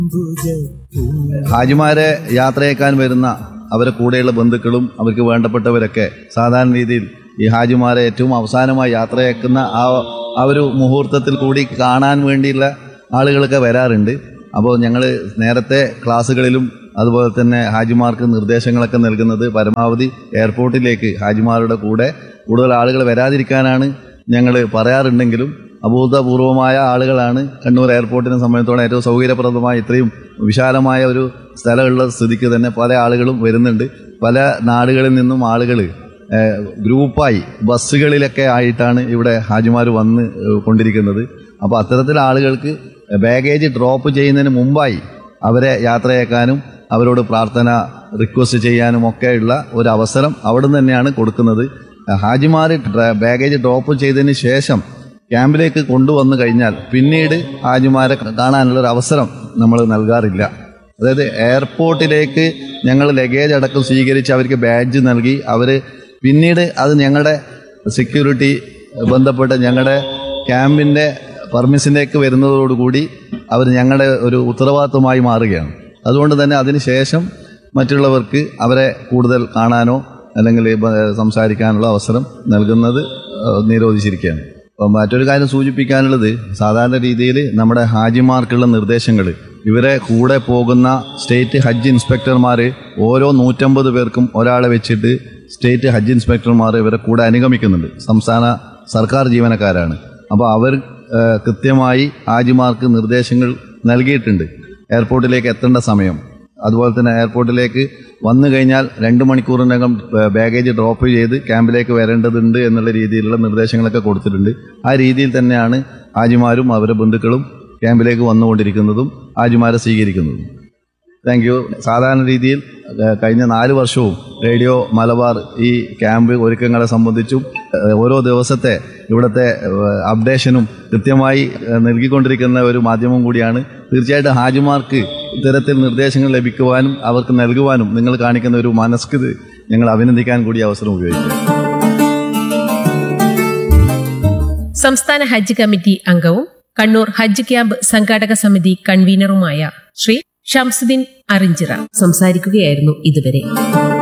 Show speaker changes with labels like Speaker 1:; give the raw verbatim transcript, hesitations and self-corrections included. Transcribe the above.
Speaker 1: ഹാജിമാരെ യാത്രയേക്കാൻ വരുന്ന അവരെ കൂടെയുള്ള ബന്ധുക്കളും അവർക്ക് വേണ്ടപ്പെട്ടവരൊക്കെ സാധാരണ രീതിയിൽ ഈ ഹാജിമാരെ ഏറ്റവും അവസാനമായി യാത്രയേക്കുന്ന ആ ആ ഒരു മുഹൂർത്തത്തിൽ കൂടി കാണാൻ വേണ്ടിയുള്ള ആളുകളൊക്കെ വരാറുണ്ട്. അപ്പോൾ ഞങ്ങൾ നേരത്തെ ക്ലാസ്സുകളിലും അതുപോലെ തന്നെ ഹാജിമാർക്ക് നിർദ്ദേശങ്ങളൊക്കെ നൽകുന്നത് പരമാവധി എയർപോർട്ടിലേക്ക് ഹാജിമാരുടെ കൂടെ കൂടുതൽ ആളുകൾ വരാതിരിക്കാനാണ് ഞങ്ങൾ പറയാറുണ്ടെങ്കിലും അഭൂതപൂർവമായ ആളുകളാണ് കണ്ണൂർ എയർപോർട്ടിനെ സംബന്ധിച്ചോളം ഏറ്റവും സൗകര്യപ്രദമായ ഇത്രയും വിശാലമായ ഒരു സ്ഥലമുള്ള സ്ഥിതിക്ക് തന്നെ പല ആളുകളും വരുന്നുണ്ട്. പല നാടുകളിൽ നിന്നും ആളുകൾ ഗ്രൂപ്പായി ബസ്സുകളിലൊക്കെ ആയിട്ടാണ് ഇവിടെ ഹാജിമാർ വന്ന് കൊണ്ടിരിക്കുന്നത്. അപ്പോൾ അത്തരത്തിൽ ആളുകൾക്ക് ബാഗേജ് ഡ്രോപ്പ് ചെയ്യുന്നതിന് മുമ്പായി അവരെ യാത്രയാക്കാനും അവരോട് പ്രാർത്ഥന റിക്വസ്റ്റ് ചെയ്യാനും ഒക്കെയുള്ള ഒരു അവസരം അവിടെ നിന്ന് തന്നെയാണ് കൊടുക്കുന്നത്. ഹാജിമാർ ബാഗേജ് ഡ്രോപ്പ് ചെയ്തതിന് ശേഷം ക്യാമ്പിലേക്ക് കൊണ്ടുവന്നു കഴിഞ്ഞാൽ പിന്നീട് ഹാജിമാരെ കാണാനുള്ളൊരു അവസരം നമ്മൾ നൽകാറില്ല. അതായത് എയർപോർട്ടിലേക്ക് ഞങ്ങൾ ലഗേജ് അടക്കം സ്വീകരിച്ച് അവർക്ക് ബാഡ്ജ് നൽകി അവർ പിന്നീട് അത് ഞങ്ങളുടെ സെക്യൂരിറ്റി ബന്ധപ്പെട്ട് ഞങ്ങളുടെ ക്യാമ്പിൻ്റെ പെർമിഷനിലേക്ക് വരുന്നതോടുകൂടി അവർ ഞങ്ങളുടെ ഒരു ഉത്തരവാദിത്വമായി മാറുകയാണ്. അതുകൊണ്ട് തന്നെ അതിന് ശേഷം മറ്റുള്ളവർക്ക് അവരെ കൂടുതൽ കാണാനോ അല്ലെങ്കിൽ സംസാരിക്കാനുള്ള അവസരം നൽകുന്നത് നിരോധിച്ചിരിക്കുകയാണ്. അപ്പം മറ്റൊരു കാര്യം സൂചിപ്പിക്കാനുള്ളത്, സാധാരണ രീതിയിൽ നമ്മുടെ ഹാജിമാർക്കുള്ള നിർദ്ദേശങ്ങൾ ഇവരെ കൂടെ പോകുന്ന സ്റ്റേറ്റ് ഹജ്ജ് ഇൻസ്പെക്ടർമാർ ഓരോ നൂറ്റമ്പത് പേർക്കും ഒരാളെ വെച്ചിട്ട് സ്റ്റേറ്റ് ഹജ്ജ് ഇൻസ്പെക്ടർമാർ ഇവരെ കൂടെ അനുഗമിക്കുന്നുണ്ട്. സംസ്ഥാന സർക്കാർ ജീവനക്കാരാണ്. അപ്പോൾ അവർ കൃത്യമായി ഹാജിമാർക്ക് നിർദ്ദേശങ്ങൾ നൽകിയിട്ടുണ്ട്. എയർപോർട്ടിലേക്ക് എത്തേണ്ട സമയം, അതുപോലെ തന്നെ എയർപോർട്ടിലേക്ക് വന്നു കഴിഞ്ഞാൽ രണ്ട് മണിക്കൂറിനകം ബാഗേജ് ഡ്രോപ്പ് ചെയ്ത് ക്യാമ്പിലേക്ക് വരേണ്ടതുണ്ട് എന്നുള്ള രീതിയിലുള്ള നിർദ്ദേശങ്ങളൊക്കെ കൊടുത്തിട്ടുണ്ട്. ആ രീതിയിൽ തന്നെയാണ് ഹാജിമാരും അവരുടെ ബന്ധുക്കളും ക്യാമ്പിലേക്ക് വന്നുകൊണ്ടിരിക്കുന്നതും ഹാജിമാരെ സ്വീകരിക്കുന്നതും. Thank you. സാധാരണ രീതിയിൽ കഴിഞ്ഞ നാല് വർഷവും റേഡിയോ മലബാർ ഈ ക്യാമ്പ് ഒരുക്കങ്ങളെ സംബന്ധിച്ചും ഓരോ ദിവസത്തെ ഇവിടുത്തെ അപ്ഡേഷനും കൃത്യമായി നൽകിക്കൊണ്ടിരിക്കുന്ന ഒരു മാധ്യമം കൂടിയാണ്. തീർച്ചയായിട്ടും ഹാജിമാർക്ക് ഇത്തരത്തിൽ നിർദ്ദേശങ്ങൾ ലഭിക്കുവാനും അവർക്ക് നൽകുവാനും നിങ്ങൾ കാണിക്കുന്ന ഒരു മനസ്കൃത് ഞങ്ങൾ അഭിനന്ദിക്കാൻ കൂടി അവസരം ഉപയോഗിക്കും.
Speaker 2: സംസ്ഥാന ഹജ്ജ് കമ്മിറ്റി അംഗവും കണ്ണൂർ ഹജ്ജ് ക്യാമ്പ് സംഘാടക സമിതി കൺവീനറുമായ ശ്രീ ഷംസുദ്ദീൻ അറിഞ്ചിറ സംസാരിക്കുകയായിരുന്നു ഇതുവരെ.